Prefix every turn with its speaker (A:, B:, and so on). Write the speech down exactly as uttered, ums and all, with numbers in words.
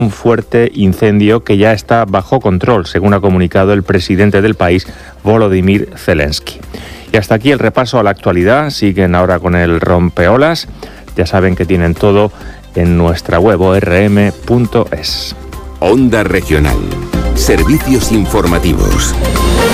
A: un fuerte incendio que ya está bajo control, según ha comunicado el presidente del país, Volodymyr Zelensky. Y hasta aquí el repaso a la actualidad. Siguen ahora con el rompeolas. Ya saben que tienen todo en nuestra web o r m punto es.
B: Onda Regional. Servicios informativos.